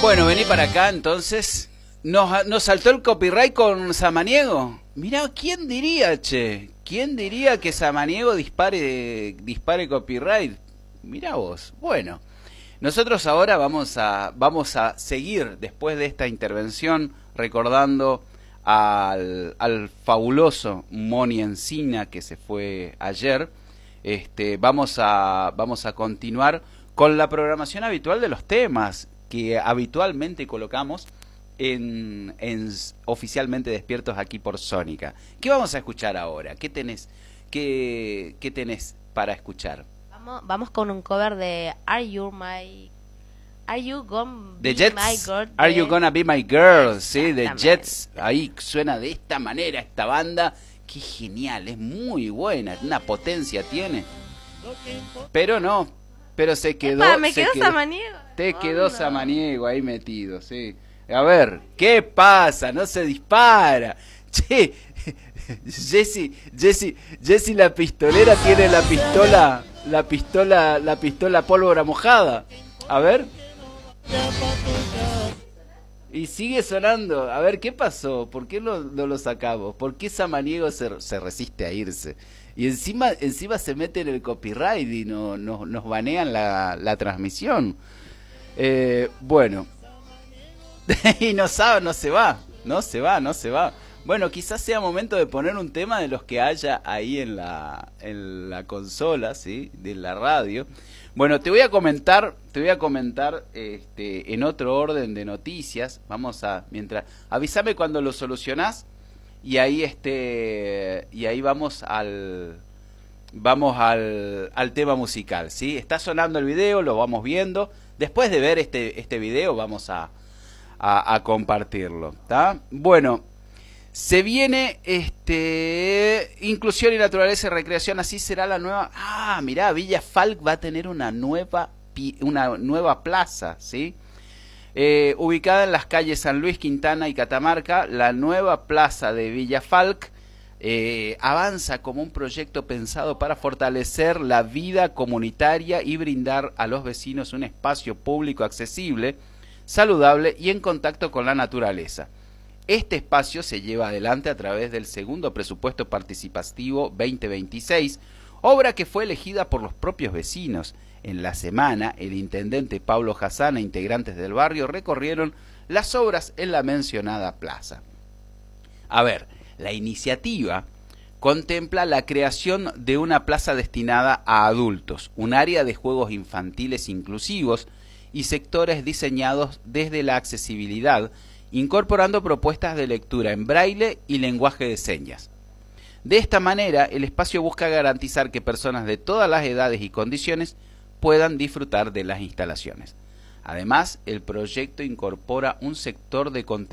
Bueno, vení para acá entonces. Nos saltó el copyright con Samaniego. Mirá, ¿quién diría, che? ¿Quién diría que Samaniego dispare copyright? Mirá vos. Bueno, nosotros ahora vamos a seguir después de esta intervención recordando al fabuloso Moni Encina que se fue ayer. Vamos a continuar con la programación habitual de los temas que habitualmente colocamos en oficialmente despiertos aquí por Sónica. ¿Qué vamos a escuchar ahora? ¿Qué tenés para escuchar? Vamos con un cover de Are You Gonna The Be Jets, My Girl? Are You Gonna Be My Girl? Sí, The Exactamente. Jets. Ahí suena de esta manera esta banda. Qué genial, es muy buena, una potencia tiene. Pero se quedó. Epa, me quedó Samaniego. Te Oh, quedó no. Samaniego ahí metido, sí. A ver, ¿qué pasa? No se dispara. Che, Jessy la pistolera tiene la pistola pólvora mojada. A ver. Y sigue sonando. A ver, ¿qué pasó? ¿Por qué no lo sacamos? ¿Por qué Samaniego se resiste a irse? Y encima se mete en el copyright y nos banean la transmisión. Bueno. Y no se va. Bueno, quizás sea momento de poner un tema de los que haya ahí en la consola, ¿sí? De la radio. Bueno, te voy a comentar en otro orden de noticias. Avísame cuando lo solucionás y ahí vamos al tema musical, ¿sí? Está sonando el video, lo vamos viendo. Después de ver este video vamos a compartirlo, ¿tá? Bueno, se viene inclusión y naturaleza y recreación, así será la nueva. Mirá, Villa Falk va a tener una nueva plaza, ¿sí? Ubicada en las calles San Luis, Quintana y Catamarca, la nueva plaza de Villa Falk avanza como un proyecto pensado para fortalecer la vida comunitaria y brindar a los vecinos un espacio público accesible, saludable y en contacto con la naturaleza. Este espacio se lleva adelante a través del segundo presupuesto participativo 2026, obra que fue elegida por los propios vecinos. En la semana, el intendente Pablo Hassan e integrantes del barrio recorrieron las obras en la mencionada plaza. A ver, la iniciativa contempla la creación de una plaza destinada a adultos, un área de juegos infantiles inclusivos y sectores diseñados desde la accesibilidad, incorporando propuestas de lectura en braille y lenguaje de señas. De esta manera, el espacio busca garantizar que personas de todas las edades y condiciones puedan disfrutar de las instalaciones. Además, el proyecto incorpora un sector de contenido